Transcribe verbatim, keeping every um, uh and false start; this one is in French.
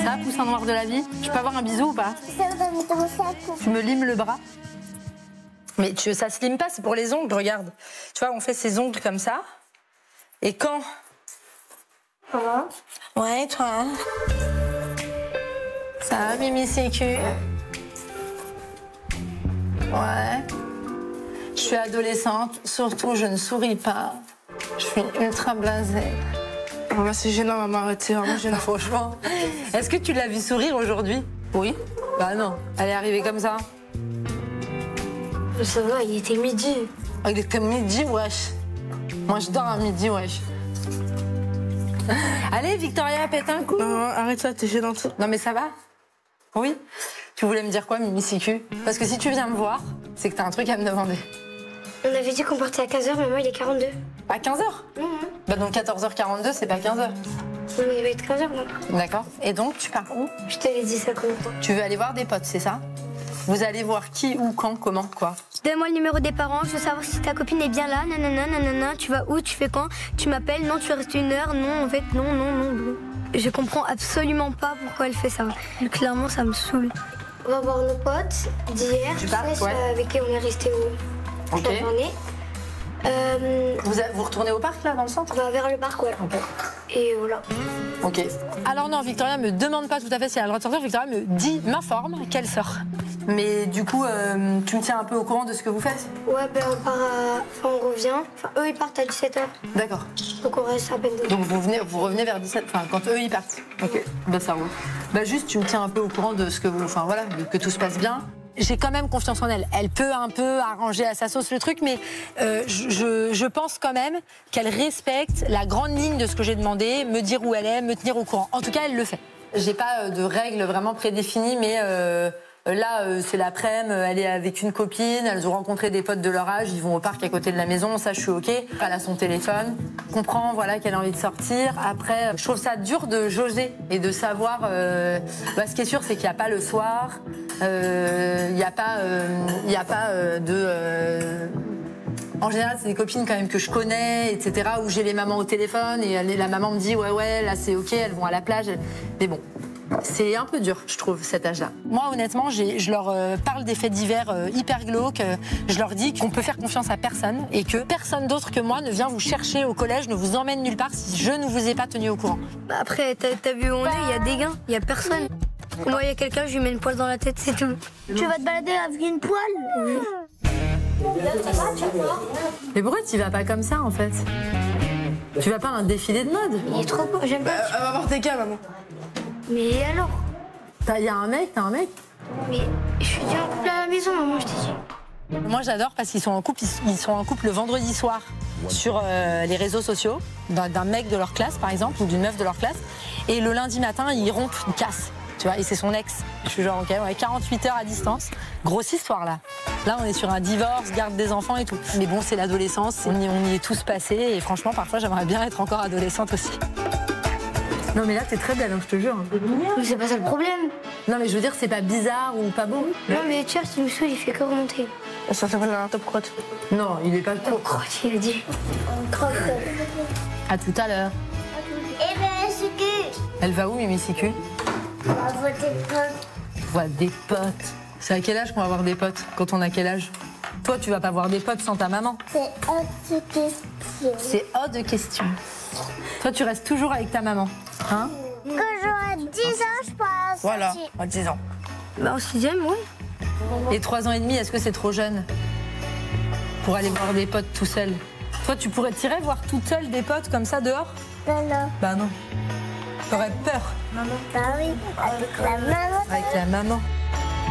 Ça, poussin noir de la vie. Je peux avoir un bisou ou pas? Tu me limes le bras? Mais tu, ça se lime pas, c'est pour les ongles, regarde. Tu vois, on fait ses ongles comme ça. Et quand... Ça va? Ouais, toi. Ça va, Mimi Sécu? Ouais. Je suis adolescente, surtout je ne souris pas. Je suis ultra blasée. Oh, c'est gênant, maman, arrête, c'est vraiment gênant. Franchement. Est-ce que tu l'as vu sourire aujourd'hui? Oui. Bah non, elle est arrivée comme ça. Ça va, il était midi. Il était midi, wesh. Moi, je dors à midi, wesh. Allez, Victoria, pète un coup. Non, arrête ça, t'es gênante. Non, mais ça va? Oui. Tu voulais me dire quoi, Mimi Sicu? Parce que si tu viens me voir, c'est que t'as un truc à me demander. On avait dit qu'on partait à quinze heures, maman, il est quarante-deux. À quinze heures? Mmh. Bah donc quatorze heures quarante-deux, c'est pas quinze heures. Oui, mais il va être quinze heures, non? D'accord. Et donc, tu pars où? Je te l'ai dit ça combien de fois? Tu veux aller voir des potes, c'est ça? Vous allez voir qui, où, quand, comment, quoi? Donne-moi le numéro des parents, je veux savoir si ta copine est bien là, nanana, nanana, tu vas où, tu fais quand, tu m'appelles, non, tu restes une heure, non, en fait, non, non, non, non. Je comprends absolument pas pourquoi elle fait ça. Clairement, ça me saoule. On va voir nos potes d'hier, Tu pars, ouais. avec qui on est resté au Ok. la journée. Euh, Vous, a- vous retournez au parc, là, dans le centre? on va vers le parc, ouais. Ok. Et voilà. Ok. Alors non, Victoria me demande pas tout à fait si elle a le droit de sortir. Victoria me dit, m'informe qu'elle sort. Mais du coup, euh, tu me tiens un peu au courant de ce que vous faites? Ouais, ben on part à... Enfin, on revient. Enfin, eux, ils partent à dix-sept heures. D'accord. Donc on reste à peine deux. Donc vous, venez, vous revenez vers dix-sept, enfin quand eux ils partent. Ok, bah ça roule. Bah juste tu me tiens un peu au courant de ce que vous, enfin voilà, que tout se passe bien. J'ai quand même confiance en elle. Elle peut un peu arranger à sa sauce le truc, mais euh, je, je pense quand même qu'elle respecte la grande ligne de ce que j'ai demandé, me dire où elle est, me tenir au courant. En tout cas, elle le fait. J'ai pas de règles vraiment prédéfinies, mais euh, là, euh, c'est l'après-midi, elle est avec une copine, elles ont rencontré des potes de leur âge, ils vont au parc à côté de la maison, ça je suis ok. Elle a son téléphone, comprend voilà, qu'elle a envie de sortir. Après, je trouve ça dur de jauger et de savoir... Euh, bah, ce qui est sûr, c'est qu'il n'y a pas le soir, il euh, n'y a pas, euh, y a pas euh, de... Euh, en général, c'est des copines quand même que je connais, et cetera, où j'ai les mamans au téléphone et la maman me dit « ouais, ouais, là c'est ok, elles vont à la plage ». Mais bon, c'est un peu dur, je trouve, cet âge-là. Moi, honnêtement, j'ai, je leur euh, parle des faits divers euh, hyper glauques. Euh, je leur dis qu'on peut faire confiance à personne et que personne d'autre que moi ne vient vous chercher au collège, ne vous emmène nulle part si je ne vous ai pas tenu au courant. Bah après, t'as, t'as vu où on est, il y a des gains, il y a personne. Moi, il y a quelqu'un, je lui mets une poêle dans la tête, c'est tout. Tu vas te balader avec une poêle? Oui. Mais pourquoi tu vas pas comme ça, en fait? Tu vas pas à un défilé de mode? Il est trop beau, j'aime pas. Bah, elle va voir tes cas, maman. Mais alors? Il y a un mec, t'as un mec? Mais je suis déjà en couple à la maison, maman, je t'ai dit. Moi, j'adore parce qu'ils sont en couple, ils sont en couple le vendredi soir sur euh, les réseaux sociaux, d'un, d'un mec de leur classe, par exemple, ou d'une meuf de leur classe. Et le lundi matin, ils rompent, ils cassent. Tu vois, et c'est son ex. Je suis genre, ok, ouais, quarante-huit heures à distance. Grosse histoire, là. Là, on est sur un divorce, garde des enfants et tout. Mais bon, c'est l'adolescence, on y, on y est tous passés. Et franchement, parfois, j'aimerais bien être encore adolescente aussi. Non, mais là, t'es très belle, hein, je te jure. Mais c'est pas ça le problème. Non, mais je veux dire, c'est pas bizarre ou pas beau. Non, mais tu vois, il me saoule, il fait que remonter. Ça s'appelle un top crotte. Non, il est pas le Oh, crotte, il a dit. Crotte. À tout à l'heure. Eh ben, c'est que... Elle va où, Mimi Sicu? On va voter potes. Voir des potes. C'est à quel âge qu'on va voir des potes? Quand on a quel âge? Toi, tu vas pas voir des potes sans ta maman. C'est autre question. C'est hors de question. Toi, tu restes toujours avec ta maman, hein? Quand j'aurai dix ans, je pense. Voilà, à dix ans. Bah, en sixième, oui. Et trois ans et demi, est-ce que c'est trop jeune pour aller voir des potes tout seul? Toi, tu pourrais tirer voir toute seule des potes comme ça dehors? Non, non. Bah non. T'aurais peur Bah oui, avec la maman. avec la maman.